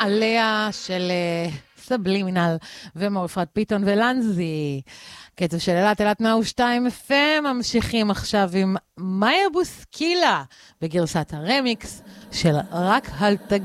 עליה של סבלימינל ומור אפרת פיתון ולנזי. קצב של אילת 102 FM, ממשיכים עכשיו עם מאיה בוסקילה בגרסת הרמיקס של רק אל תגיד.